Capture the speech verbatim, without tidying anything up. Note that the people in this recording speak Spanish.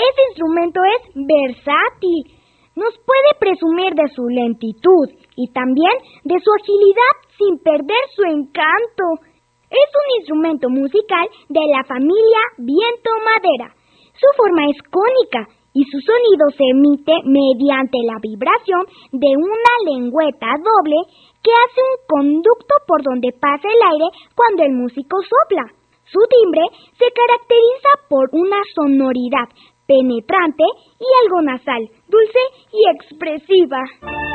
Este instrumento es versátil. Nos puede presumir de su lentitud y también de su agilidad sin perder su encanto. Es un instrumento musical de la familia viento-madera. Su forma es cónica y su sonido se emite mediante la vibración de una lengüeta doble que hace un conducto por donde pasa el aire cuando el músico sopla. Su timbre se caracteriza por una sonoridad penetrante y algo nasal, dulce y expresiva.